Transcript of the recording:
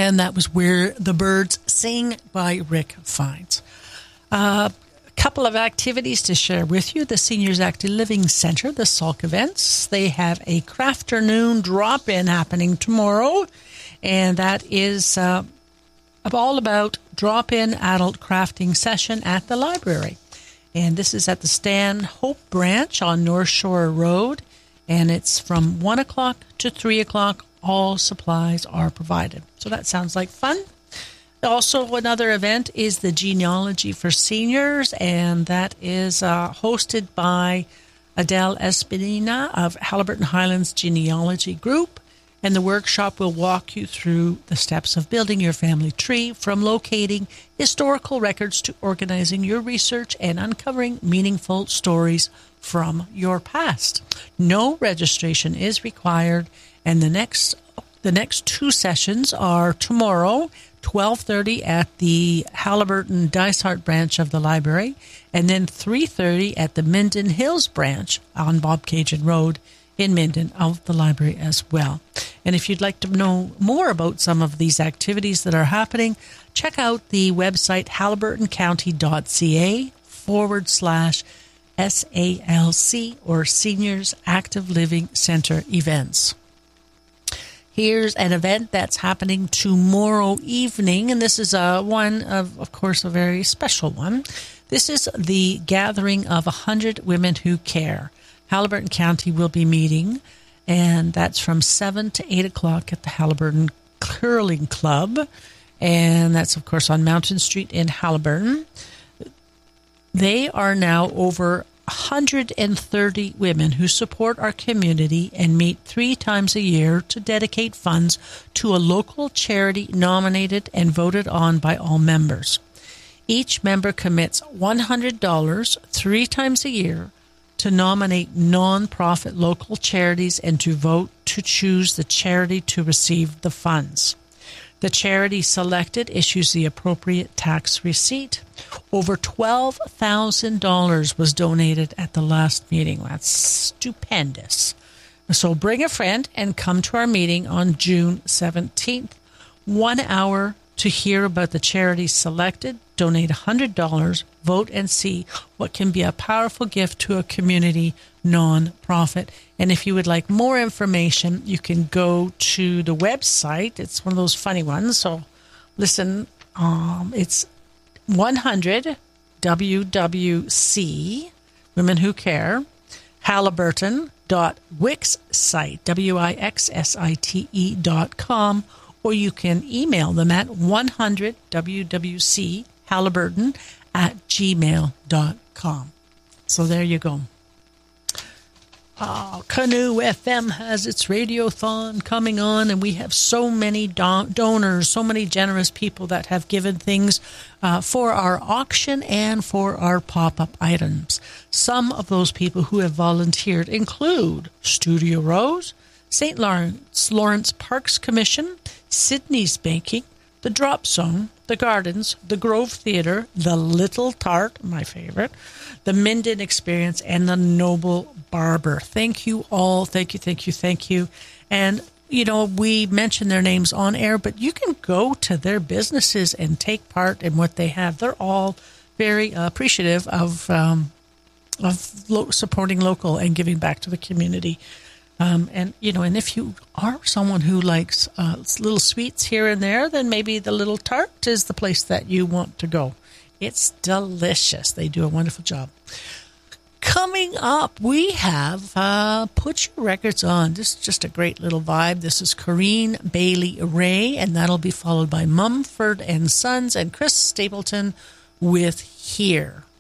And that was Where the Birds Sing by Rick Fiennes. A couple of activities to share with you. The Seniors Active Living Center, the Salk Events, they have a crafternoon drop-in happening tomorrow. And that is all about drop-in adult crafting session at the library. And this is at the Stanhope branch on North Shore Road. And it's from 1 o'clock to 3 o'clock. All supplies are provided. So that sounds like fun. Also, another event is the Genealogy for Seniors, and that is hosted by Adele Espinina of Halliburton Highlands Genealogy Group. And the workshop will walk you through the steps of building your family tree, from locating historical records to organizing your research and uncovering meaningful stories from your past. No registration is required, and the next two sessions are tomorrow, 12:30 at the Halliburton Dysart branch of the library, and then 3:30 at the Minden Hills branch on Bobcaygeon Road in Minden of the library as well. And if you'd like to know more about some of these activities that are happening, check out the website halliburtoncounty.ca/SALC or Seniors Active Living Center events. Here's an event that's happening tomorrow evening, and this is one of course, a very special one. This is the gathering of 100 Women Who Care. Halliburton County will be meeting, and that's from 7 to 8 o'clock at the Halliburton Curling Club, and that's, of course, on Mountain Street in Halliburton. They are now over 130 women who support our community and meet 3 times a year to dedicate funds to a local charity nominated and voted on by all members. Each member commits $100 3 times a year to nominate non-profit local charities and to vote to choose the charity to receive the funds. The charity selected issues the appropriate tax receipt. Over $12,000 was donated at the last meeting. That's stupendous. So bring a friend and come to our meeting on June 17th. 1 hour to hear about the charities selected, donate $100, vote, and see what can be a powerful gift to a community non-profit. And if you would like more information, you can go to the website. It's one of those funny ones, so listen. It's 100 WWC, Women Who Care, Halliburton.wixsite, WIXSITE.com, or you can email them at 100WWC Halliburton@gmail.com. So there you go. Canoe FM has its radiothon coming on, and we have so many donors, so many generous people that have given things for our auction and for our pop-up items. Some of those people who have volunteered include Studio Rose, St. Lawrence Parks Commission, Sydney's Baking, the Drop Zone, the Gardens, the Grove Theatre, the Little Tart, my favorite, the Minden Experience, and the Noble Barber. Thank you all. Thank you. And, you know, we mention their names on air, but you can go to their businesses and take part in what they have. They're all very appreciative of supporting local and giving back to the community. And if you are someone who likes little sweets here and there, then maybe the Little Tart is the place that you want to go. It's delicious. They do a wonderful job. Coming up, we have Put Your Records On. This is just a great little vibe. This is Corrine Bailey Ray, and that'll be followed by Mumford and Sons and Chris Stapleton with Here.